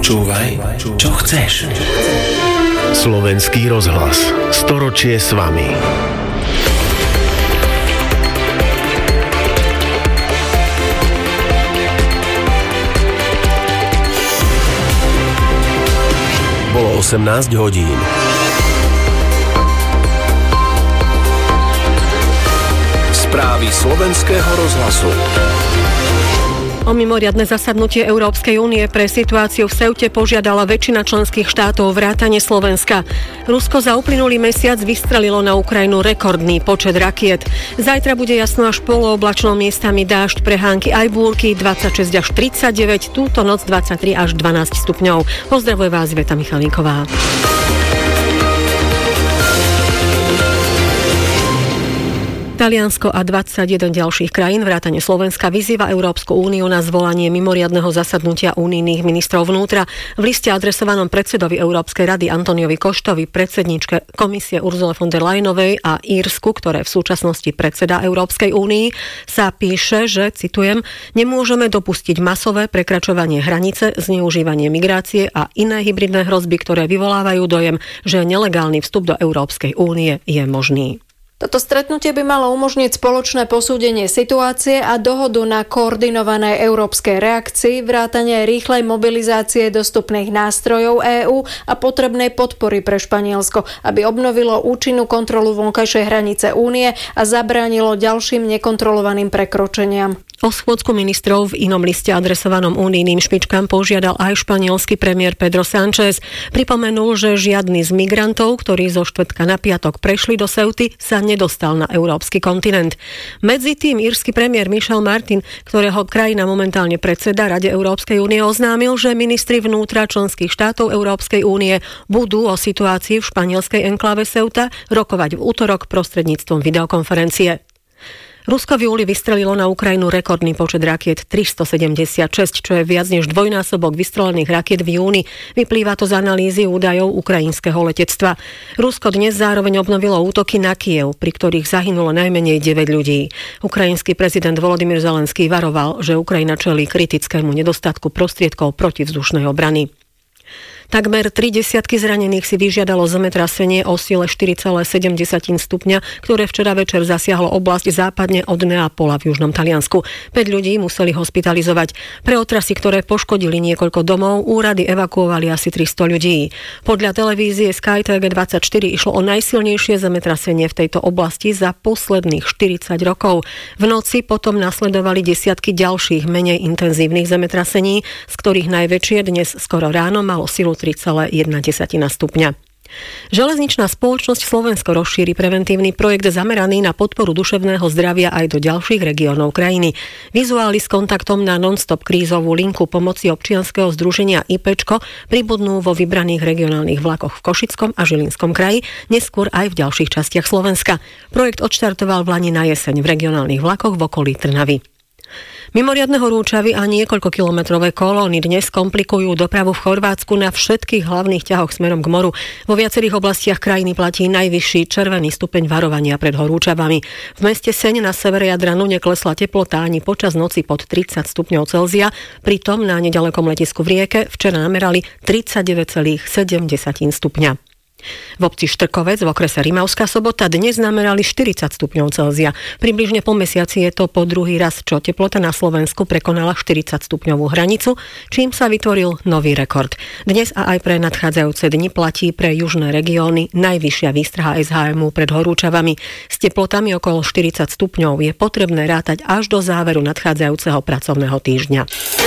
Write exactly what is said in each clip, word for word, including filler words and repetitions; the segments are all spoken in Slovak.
Počúvaj, čo chceš. Slovenský rozhlas. Storočie s vami. Bolo osemnásť hodín. Správy slovenského rozhlasu. O mimoriadne zasadnutie Európskej únie pre situáciu v Ceute požiadala väčšina členských štátov vrátane Slovenska. Rusko za uplynulý mesiac vystrelilo na Ukrajinu rekordný počet rakiet. Zajtra bude jasno až polooblačno, miestami dážď, prehánky aj búrky, dvadsaťšesť až tridsaťdeväť, túto noc dvadsaťtri až dvanásť stupňov. Pozdravuje vás Iveta Michalíková. Taliansko a dvadsaťjeden ďalších krajín vrátane Slovenska vyzýva Európsku úniu na zvolanie mimoriadneho zasadnutia unijných ministrov vnútra. V liste adresovanom predsedovi Európskej rady Antoniovi Koštovi, predsedničke komisie Ursule von der Leyenovej a Írsku, ktoré v súčasnosti predseda Európskej únii, sa píše, že, citujem, nemôžeme dopustiť masové prekračovanie hranice, zneužívanie migrácie a iné hybridné hrozby, ktoré vyvolávajú dojem, že nelegálny vstup do Európskej únie je možný. Toto stretnutie by malo umožniť spoločné posúdenie situácie a dohodu na koordinované európskej reakcii, vrátane rýchlej mobilizácie dostupných nástrojov EÚ a potrebnej podpory pre Španielsko, aby obnovilo účinnú kontrolu vonkajšej hranice únie a zabránilo ďalším nekontrolovaným prekročeniam. O schôdzku ministrov v inom liste adresovanom unijným špičkám požiadal aj španielsky premiér Pedro Sánchez. Pripomenul, že žiadny z migrantov, ktorí zo štvrtka na piatok prešli do Ceuty, sa nedostal na európsky kontinent. Medzi tým írsky premiér Michel Martin, ktorého krajina momentálne predseda Rade Európskej únie, oznámil, že ministri vnútra členských štátov Európskej únie budú o situácii v španielskej enkláve Ceuta rokovať v útorok prostredníctvom videokonferencie. Rusko v júli vystrelilo na Ukrajinu rekordný počet rakiet tristosedemdesiatšesť, čo je viac než dvojnásobok vystrelených rakiet v júni. Vyplýva to z analýzy údajov ukrajinského letectva. Rusko dnes zároveň obnovilo útoky na Kyjev, pri ktorých zahynulo najmenej deväť ľudí. Ukrajinský prezident Volodymyr Zelenský varoval, že Ukrajina čelí kritickému nedostatku prostriedkov protivzdušnej obrany. Takmer tri desiatky zranených si vyžiadalo zemetrasenie o sile štyri celé sedem stupňa, ktoré včera večer zasiahlo oblasť západne od Neapola v južnom Taliansku. päť ľudí museli hospitalizovať. Pre otrasy, ktoré poškodili niekoľko domov, úrady evakuovali asi tristo ľudí. Podľa televízie Sky T V dvadsaťštyri išlo o najsilnejšie zemetrasenie v tejto oblasti za posledných štyridsať rokov. V noci potom nasledovali desiatky ďalších menej intenzívnych zemetrasení, z ktorých najväčšie dnes skoro ráno malo silu tri celé jedna stupňa. Železničná spoločnosť Slovensko rozšíri preventívny projekt zameraný na podporu duševného zdravia aj do ďalších regiónov krajiny. Vizuály s kontaktom na non-stop krízovú linku pomoci občianskeho združenia IPčko pribudnú vo vybraných regionálnych vlakoch v Košickom a Žilinskom kraji, neskôr aj v ďalších častiach Slovenska. Projekt odštartoval v lani na jeseň v regionálnych vlakoch v okolí Trnavy. Mimoriadne horúčavy a niekoľkokilometrové kolóny dnes komplikujú dopravu v Chorvátsku na všetkých hlavných ťahoch smerom k moru. Vo viacerých oblastiach krajiny platí najvyšší červený stupeň varovania pred horúčavami. V meste Seň na severe Jadranu neklesla teplota ani počas noci pod tridsať stupňov Celzia, pritom na nedalekom letisku v Rieke včera namerali tridsaťdeväť celá sedem stupňa. V obci Štrkovec v okrese Rimavská Sobota dnes namerali štyridsať stupňov Celzia. Približne po mesiaci je to po druhý raz, čo teplota na Slovensku prekonala štyridsať stupňovú hranicu, čím sa vytvoril nový rekord. Dnes a aj pre nadchádzajúce dni platí pre južné regióny najvyššia výstraha es há em ú pred horúčavami. S teplotami okolo štyridsať stupňov je potrebné rátať až do záveru nadchádzajúceho pracovného týždňa.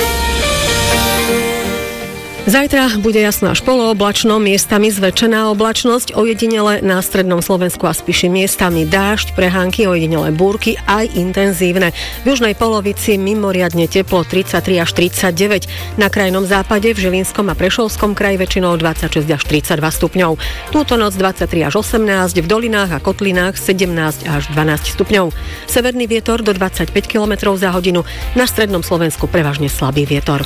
Zajtra bude jasno až polooblačno, miestami zväčšená oblačnosť, ojedinele na strednom Slovensku a Spiši miestami dážď, prehánky, ojedinele búrky, aj intenzívne. V južnej polovici mimoriadne teplo tridsaťtri až tridsaťdeväť, na krajnom západe v Žilinskom a Prešovskom kraji väčšinou dvadsaťšesť až tridsaťdva stupňov. Túto noc dvadsaťtri až osemnásť, v dolinách a kotlinách sedemnásť až dvanásť stupňov. Severný vietor do dvadsaťpäť kilometrov za hodinu, na strednom Slovensku prevažne slabý vietor.